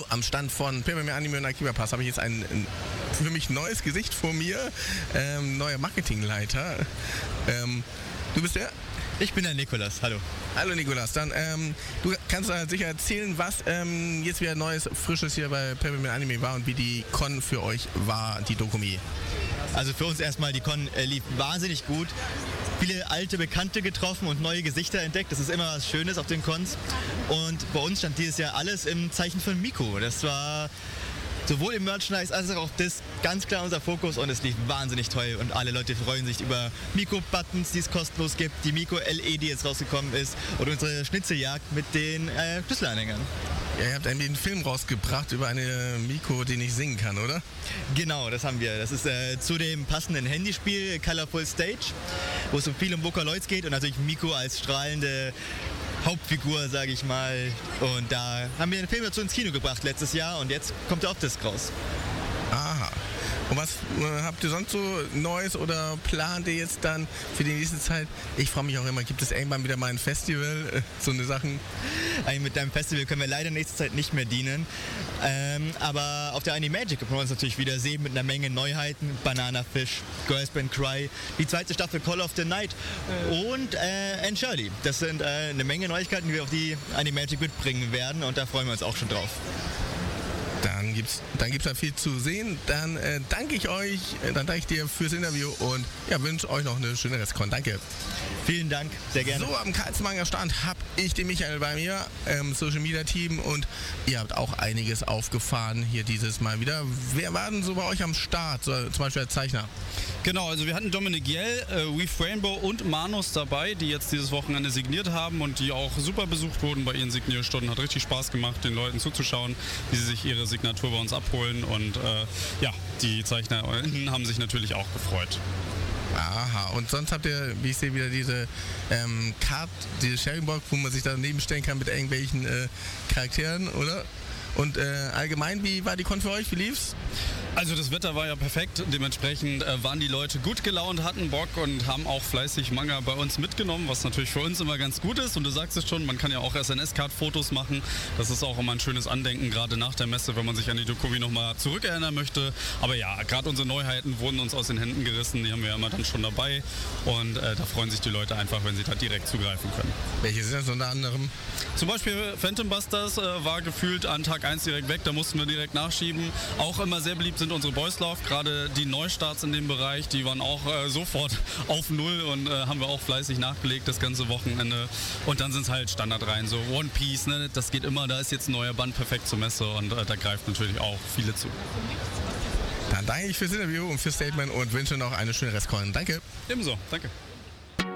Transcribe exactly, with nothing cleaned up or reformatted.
am Stand von Papermare Anime und Akiba Pass habe ich jetzt ein, ein für mich neues Gesicht vor mir, ähm, neuer Marketingleiter. Ähm, du bist der? Ich bin der Nikolas, hallo. Hallo Nikolas, dann ähm, du kannst äh, sicher erzählen, was ähm, jetzt wieder Neues, Frisches hier bei Papermare Anime war und wie die Con für euch war, die Dokumi. Also für uns erstmal, die Con äh, lief wahnsinnig gut. Viele alte Bekannte getroffen und neue Gesichter entdeckt. Das ist immer was Schönes auf den Cons. Und bei uns stand dieses Jahr alles im Zeichen von Miku. Das war sowohl im Merchandise als auch das ganz klar unser Fokus und es lief wahnsinnig toll und alle Leute freuen sich über Miku-Buttons, die es kostenlos gibt, die Miku-L E, die jetzt rausgekommen ist und unsere Schnitzeljagd mit den äh, Schlüsselanhängern. Ja, ihr habt einen Film rausgebracht über eine Miku, die nicht singen kann, oder? Genau, das haben wir. Das ist äh, zu dem passenden Handyspiel Colorful Stage, wo es so viel um Vocaloids geht und natürlich Miku als strahlende Hauptfigur, sage ich mal. Und da haben wir einen Film dazu ins Kino gebracht letztes Jahr und jetzt kommt der Optisk raus. Aha. Und was äh, habt ihr sonst so Neues oder plant ihr jetzt dann für die nächste Zeit? Ich frage mich auch immer, gibt es irgendwann wieder mal ein Festival, äh, so eine Sachen? Eigentlich mit deinem Festival können wir leider nächste Zeit nicht mehr dienen. Ähm, aber auf der Animagic können wir uns natürlich wieder sehen mit einer Menge Neuheiten. Banana Fish, Girls Band Cry, die zweite Staffel Call of the Night und äh, And Shirley. Das sind äh, eine Menge Neuigkeiten, die wir auf die Animagic mitbringen werden und da freuen wir uns auch schon drauf. Dann gibt's, dann gibt's da viel zu sehen. Dann äh, danke ich euch, äh, dann danke ich dir fürs Interview und ja, wünsche euch noch eine schöne Restcon. Danke. Vielen Dank, sehr gerne. So, am Karlsmanger Stand habe ich den Michael bei mir, ähm, Social Media Team und ihr habt auch einiges aufgefahren hier dieses Mal wieder. Wer war denn so bei euch am Start, so, zum Beispiel als Zeichner? Genau, also wir hatten Dominik Jell, äh, We Rainbow und Manus dabei, die jetzt dieses Wochenende signiert haben und die auch super besucht wurden bei ihren Signierstunden. Hat richtig Spaß gemacht, den Leuten zuzuschauen, wie sie sich ihre Signatur bei uns abholen und äh, ja, die ZeichnerInnen haben sich natürlich auch gefreut. Aha, und sonst habt ihr, wie ich sehe, wieder diese ähm, Card, diese Sharingbox, wo man sich daneben stellen kann mit irgendwelchen äh, Charakteren, oder? Und äh, allgemein, wie war die Con für euch? Wie lief's? Also das Wetter war ja perfekt, dementsprechend äh, waren die Leute gut gelaunt, hatten Bock und haben auch fleißig Manga bei uns mitgenommen, was natürlich für uns immer ganz gut ist. Und du sagst es schon, man kann ja auch S N S-Card-Fotos machen. Das ist auch immer ein schönes Andenken, gerade nach der Messe, wenn man sich an die Dokumi nochmal zurückerinnern möchte. Aber ja, gerade unsere Neuheiten wurden uns aus den Händen gerissen, die haben wir ja immer dann schon dabei. Und äh, da freuen sich die Leute einfach, wenn sie da direkt zugreifen können. Welche sind das unter anderem? Zum Beispiel Phantom Busters äh, war gefühlt an Tag eins direkt weg, da mussten wir direkt nachschieben. Auch immer sehr beliebt sind unsere Boys Love, gerade die Neustarts in dem Bereich, die waren auch äh, sofort auf Null und äh, haben wir auch fleißig nachgelegt das ganze Wochenende. Und dann sind es halt Standardreihen, so One Piece, ne? Das geht immer, da ist jetzt ein neuer Band perfekt zur Messe und äh, da greift natürlich auch viele zu. Dann danke ich fürs Interview und fürs Statement und wünsche noch eine schöne Restcon. Danke. Ebenso, danke.